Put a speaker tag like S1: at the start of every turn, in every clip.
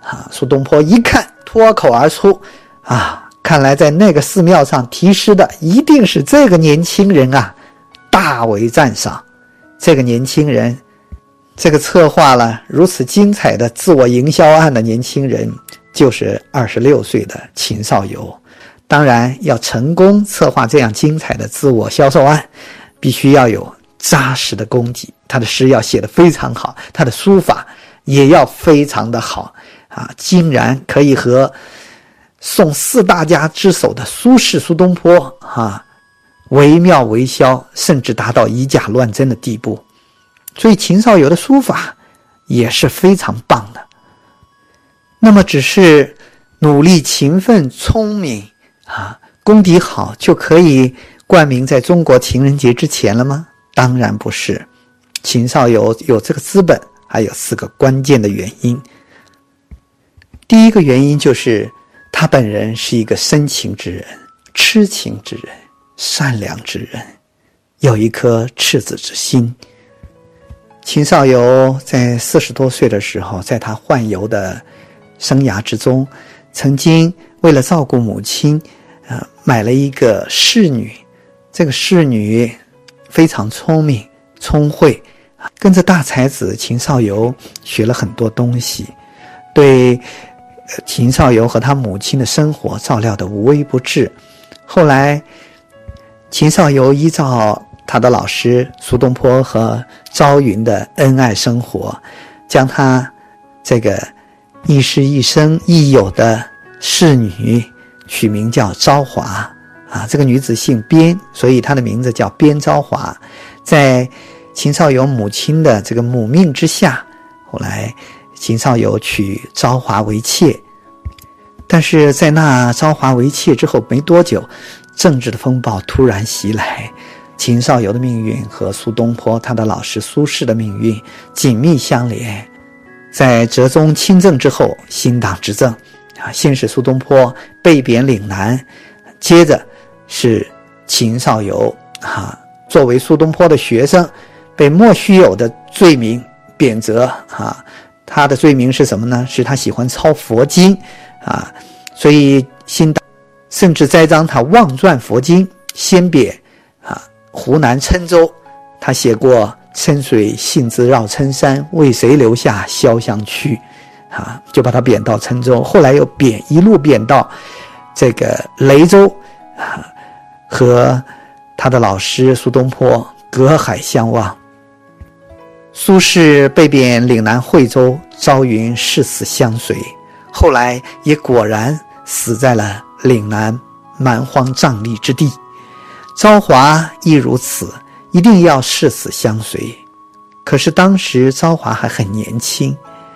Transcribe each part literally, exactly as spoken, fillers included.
S1: 啊，苏东坡一看脱口而出啊，看来在那个寺庙上题诗的一定是这个年轻人啊，大为赞赏。这个年轻人，这个策划了如此精彩的自我营销案的年轻人，就是二十六岁的秦少游。当然，要成功策划这样精彩的自我销售案，必须要有扎实的功底，他的诗要写得非常好，他的书法也要非常的好啊！竟然可以和宋四大家之首的苏轼、苏东坡啊惟妙惟肖，甚至达到以假乱真的地步。所以秦少游的书法也是非常棒的。那么只是努力、勤奋、聪明啊，功底好就可以冠名在中国情人节之前了吗？当然不是。秦少游有这个资本，还有四个关键的原因。第一个原因就是他本人是一个深情之人、痴情之人、善良之人，有一颗赤子之心。秦少游在四十多岁的时候，在他宦游的生涯之中，曾经为了照顾母亲，呃，买了一个侍女。这个侍女非常聪明、聪慧，跟着大才子秦少游学了很多东西，对秦少游和他母亲的生活照料得无微不至。后来，秦少游依照他的老师苏东坡和朝云的恩爱生活，将他这个亦师亦生亦友的侍女取名叫朝华啊，这个女子姓边，所以她的名字叫边朝华。在秦少游母亲的这个母命之下，后来秦少游娶朝华为妾。但是在那朝华为妾之后没多久，政治的风暴突然袭来，秦少游的命运和苏东坡他的老师苏轼的命运紧密相连。在哲宗亲政之后，新党执政啊，先是苏东坡被贬岭南，接着是秦少游啊，作为苏东坡的学生，被莫须有的罪名贬谪啊。他的罪名是什么呢？是他喜欢抄佛经啊，所以新党甚至栽赃他妄传佛经，先贬啊湖南郴州。他写过郴水信自绕郴山，为谁留下潇湘去啊，就把他贬到郴州。后来又贬一路贬到这个雷州啊，和他的老师苏东坡隔海相望。苏轼被贬岭南惠州，朝云誓死相随，后来也果然死在了岭南蛮荒瘴疠之地。朝华亦如此，一定要誓死相随。可是当时朝华还很年轻，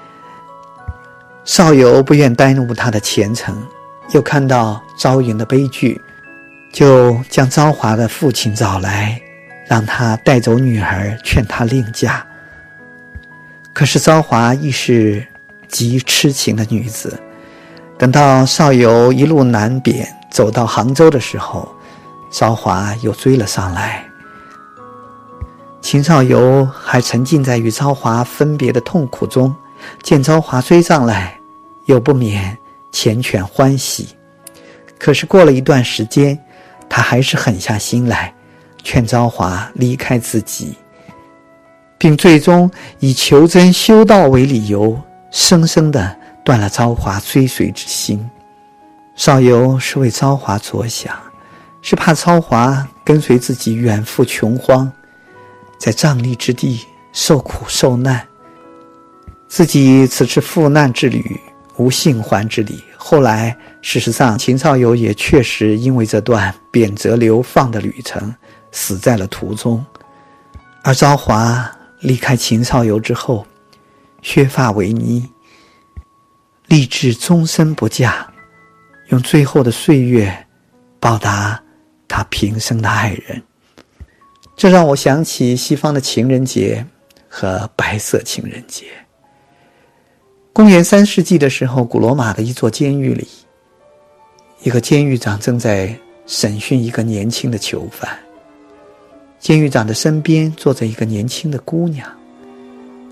S1: 少游不愿耽误他的前程，又看到朝云的悲剧，就将朝华的父亲找来，让他带走女儿，劝他另嫁。可是朝华亦是极痴情的女子，等到少游一路南贬走到杭州的时候，朝华又追了上来。秦少游还沉浸在与朝华分别的痛苦中，见朝华追上来，又不免缱绻欢喜。可是过了一段时间，他还是狠下心来，劝朝华离开自己，并最终以求真修道为理由，生生地断了朝华追随之心。少游是为朝华着想，是怕朝华跟随自己远赴穷荒，在瘴疠之地受苦受难，自己此次赴难之旅无幸还之理。后来事实上秦少游也确实因为这段贬谪流放的旅程死在了途中。而朝华离开秦少游之后，削发为尼，立志终身不嫁，用最后的岁月报答他平生的爱人。这让我想起西方的情人节和白色情人节。公元三世纪的时候，古罗马的一座监狱里，一个监狱长正在审讯一个年轻的囚犯。监狱长的身边坐着一个年轻的姑娘，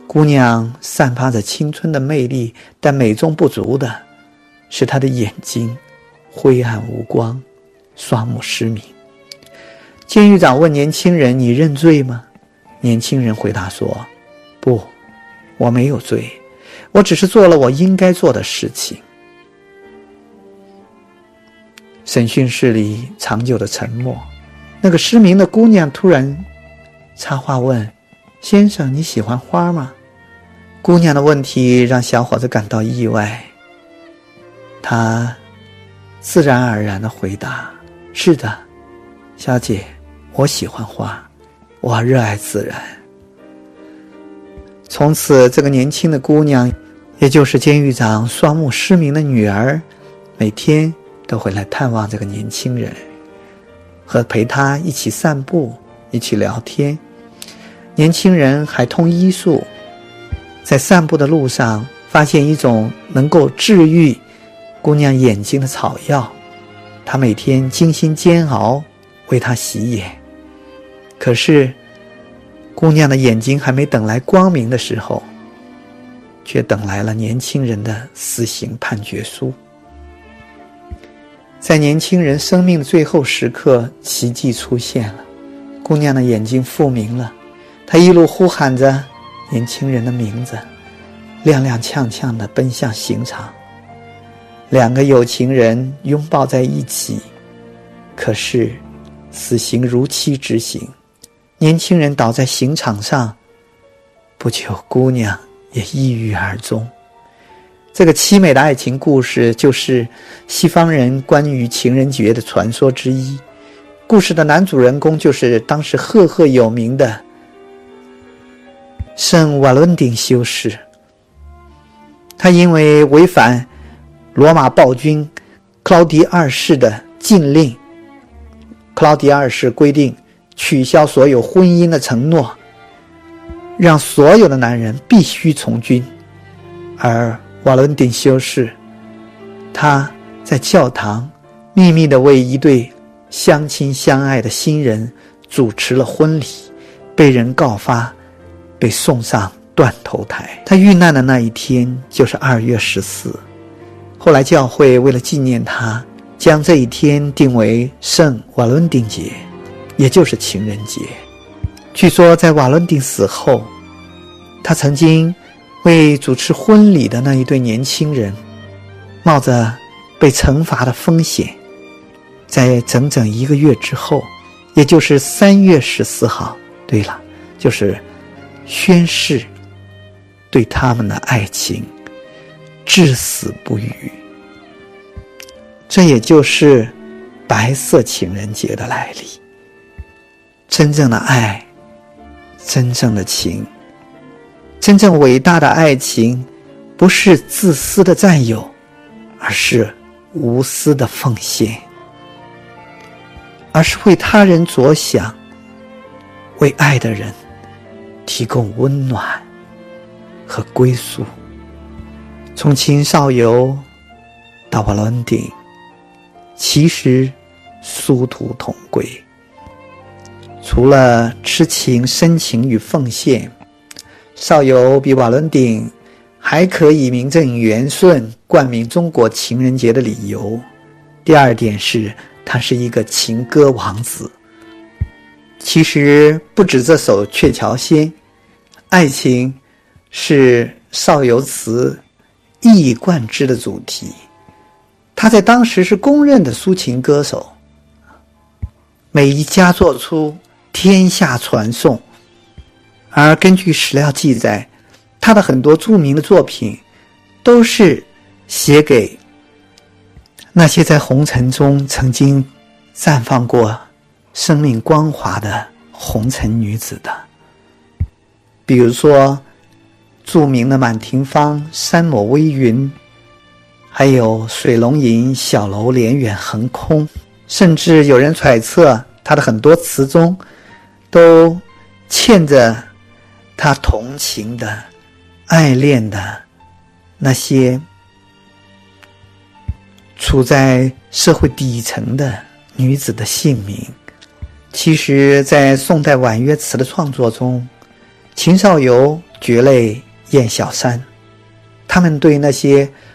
S1: 姑娘散发着青春的魅力，但美中不足的是她的眼睛灰暗无光，双目失明。监狱长问年轻人：你认罪吗？年轻人回答说：不，我没有罪，我只是做了我应该做的事情。审讯室里长久的沉默，那个失明的姑娘突然插话问：先生，你喜欢花吗？姑娘的问题让小伙子感到意外，他自然而然地回答：是的，小姐，我喜欢花，我热爱自然。从此，这个年轻的姑娘，也就是监狱长双目失明的女儿，每天都会来探望这个年轻人，和陪他一起散步，一起聊天。年轻人还通医术，在散步的路上发现一种能够治愈姑娘眼睛的草药，他每天精心煎熬，为她洗眼。可是姑娘的眼睛还没等来光明的时候，却等来了年轻人的死刑判决书。在年轻人生命的最后时刻，奇迹出现了，姑娘的眼睛复明了，她一路呼喊着年轻人的名字，踉踉跄跄地奔向刑场。两个有情人拥抱在一起，可是死刑如期执行，年轻人倒在刑场上，不久姑娘也抑郁而终。这个凄美的爱情故事就是西方人关于情人节的传说之一。故事的男主人公就是当时赫赫有名的圣瓦伦丁修士。他因为违反罗马暴君克劳狄二世的禁令，克劳狄二世规定取消所有婚姻的承诺，让所有的男人必须从军。而瓦伦丁修士，他在教堂秘密地为一对相亲相爱的新人主持了婚礼，被人告发，被送上断头台。他遇难的那一天就是二月十四。后来教会为了纪念他，将这一天定为圣瓦伦丁节，也就是情人节。据说在瓦伦丁死后，他曾经为主持婚礼的那一对年轻人，冒着被惩罚的风险，在整整一个月之后，也就是三月十四号，对了，就是宣誓对他们的爱情至死不渝。这也就是白色情人节的来历。真正的爱，真正的情，真正伟大的爱情，不是自私的占有，而是无私的奉献，而是为他人着想，为爱的人提供温暖和归宿。从秦少游到瓦伦丁，其实殊途同归。除了痴情、深情与奉献，少游比瓦伦丁还可以名正言顺冠名中国情人节的理由。第二点是，他是一个情歌王子。其实不止这首《鹊桥仙》，爱情是少游词一以贯之的主题。他在当时是公认的抒情歌手，每一佳作出天下传颂。而根据史料记载，他的很多著名的作品都是写给那些在红尘中曾经绽放过生命光华的红尘女子的。比如说著名的满庭芳、山抹微云，还有水龙吟、小楼连远横空，甚至有人揣测他的很多词中都嵌着他同情的、爱恋的那些处在社会底层的女子的姓名。其实在宋代婉约词的创作中，秦少游蕨类燕小山，他们对那些